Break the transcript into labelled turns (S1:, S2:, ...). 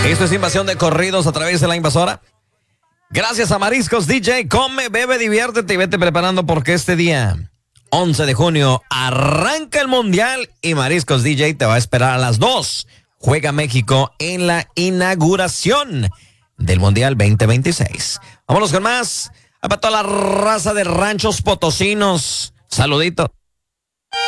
S1: Esto es Invasión de Corridos a través de la invasora. Gracias a Mariscos DJ. Come, bebe, diviértete y vete preparando porque este día, 11 de junio, arranca el Mundial y Mariscos DJ te va a esperar a las 2. Juega México en la inauguración del Mundial 2026. Vámonos con más. Para toda la raza de Ranchos Potosinos. Saludito.